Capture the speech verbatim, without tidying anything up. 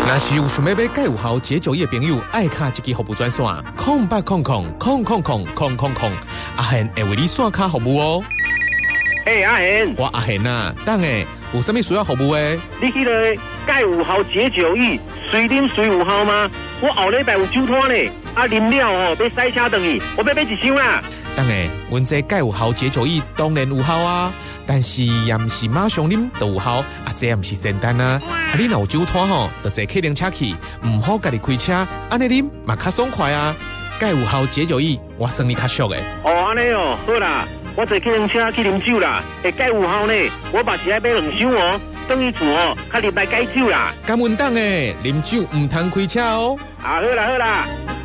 若是有想要买介有效解酒液的朋友，爱卡一支服务专线，空八空空空空空空空空，阿贤会为你线卡服务哦。 嘿，阿贤， 我阿贤啊，等下有啥物需要服务的？ 你迄个介有效解酒液，随啉随有效吗？我后礼拜有酒摊呢，啊啉了哦，要塞车转去，我要买一箱啦。 等下，阮这介有效解酒液当然有效啊，但是也毋是马上啉就有效，啊这也毋是仙丹啊。啊，你若有酒摊吼，就坐客人车去，毋好家己开车，安尼啉嘛较爽快啊。介有效解酒液，我算你较俗诶。 哦，安尼哦，好啦，我坐客人车去啉酒啦，会介有效呢。我嘛是爱买两箱哦，等于厝哦，较入来解酒啦。 敢稳当诶，啉酒毋通开车哦。 啊，好啦好啦。